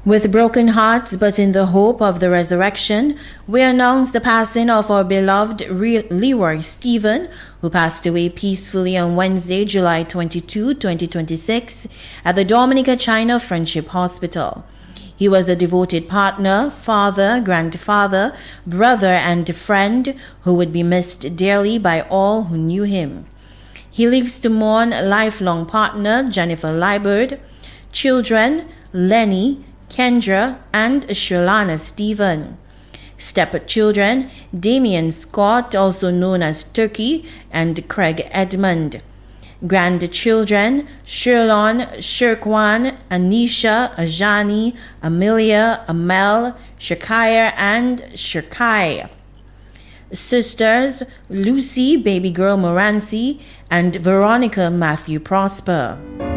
With broken hearts, but in the hope of the resurrection, we announce the passing of our beloved Leroy Stephen, who passed away peacefully on Wednesday, July 22, 2026, at the Dominica China Friendship Hospital. He was a devoted partner, father, grandfather, brother, and friend who would be missed dearly by all who knew him. He leaves to mourn lifelong partner Jennifer Liebert, children Lenny, Kendra, and Sherlana Stephen. Stepchildren Damian Scott, also known as Turkey, and Craig Edmund. Grandchildren Sherlon, Sherkwan, Anisha, Ajani, Amelia, Amel, Shakir, and Shirkai. Sisters Lucy, baby girl Morancy, and Veronica Matthew Prosper.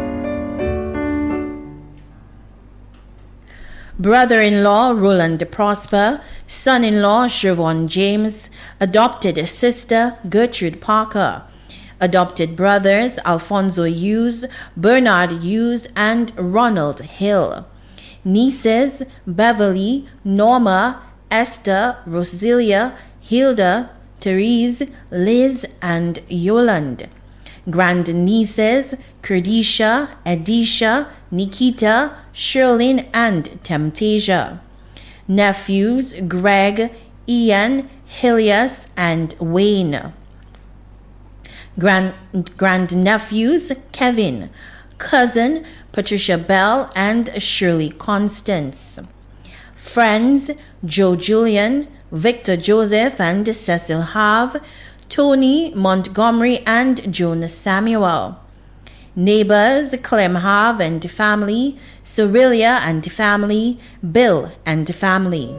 Brother-in-law Roland Prosper, son-in-law Shervon James, adopted sister Gertrude Parker, adopted brothers Alfonso Hughes, Bernard Hughes, and Ronald Hill, nieces Beverly, Norma, Esther, Rosilia, Hilda, Therese, Liz, and Yolande, grandnieces Curdisha, Edisha, Nikita, Sherlyn, and Temptasia, nephews Greg, Ian, Helias, and Wayne, grandnephews Kevin, cousin Patricia Bell, and Shirley Constance, friends Joe Julian, Victor Joseph, and Cecil Have, Tony Montgomery, and Jonas Samuel, neighbors Clem Have and family, Cerilia and family, Bill and family.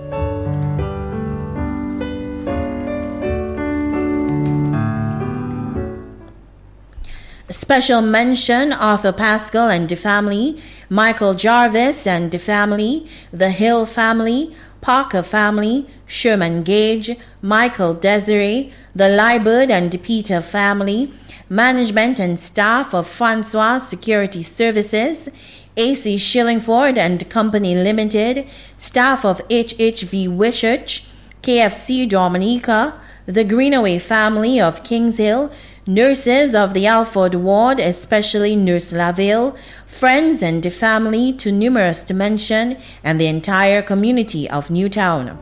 Special mention Arthur Pascal and family, Michael Jarvis and family, the Hill family, Parker family, Sherman Gage, Michael Desiree, the Liebert and Peter family, management and staff of Francois Security Services, AC Shillingford and Company Limited, staff of HHV Wischurch, KFC Dominica, the Greenaway family of Kings Hill, nurses of the Alford Ward, especially Nurse Laville, friends and family too numerous to mention, and the entire community of Newtown.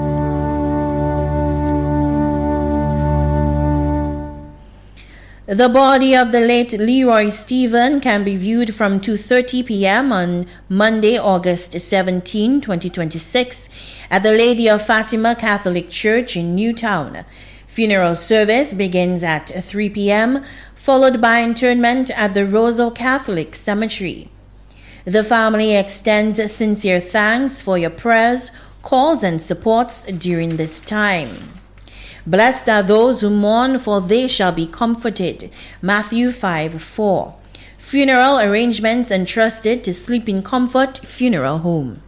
The body of the late Leroy Stephen can be viewed from 2:30 p.m. on Monday, August 17, 2026, at the Lady of Fatima Catholic Church in Newtown. Funeral service begins at 3 p.m., followed by interment at the Roseau Catholic Cemetery. The family extends sincere thanks for your prayers, calls, and supports during this time. Blessed are those who mourn, for they shall be comforted. Matthew 5:4. Funeral arrangements entrusted to Sleep in Comfort Funeral Home.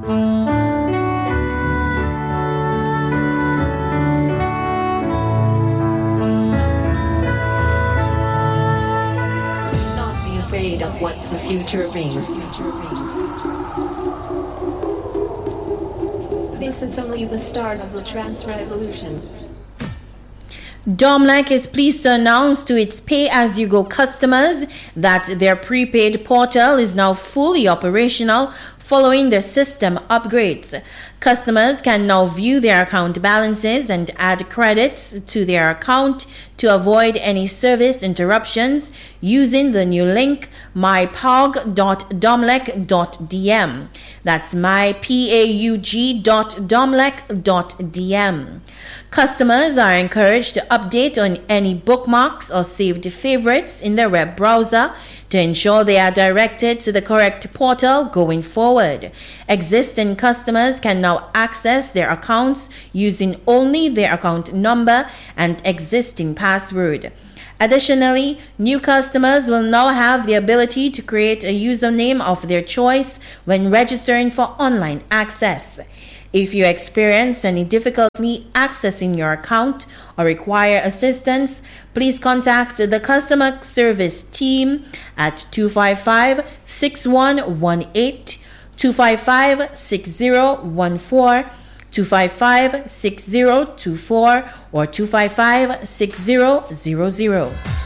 Not be afraid of what the future brings. This is only the start of the trans revolution. Domlec is pleased to announce to its pay-as-you-go customers that their prepaid portal is now fully operational following the system upgrades. Customers can now view their account balances and add credits to their account to avoid any service interruptions using the new link mypaug.domlec.dm. That's mypaug.domlec.dm. Customers are encouraged to update on any bookmarks or saved favorites in their web browser to ensure they are directed to the correct portal going forward. Existing customers can now access their accounts using only their account number and existing password. Additionally, new customers will now have the ability to create a username of their choice when registering for online access. If you experience any difficulty accessing your account or require assistance, please contact the customer service team at 255-6118, 255-6014, 255-6024, or 255-6000.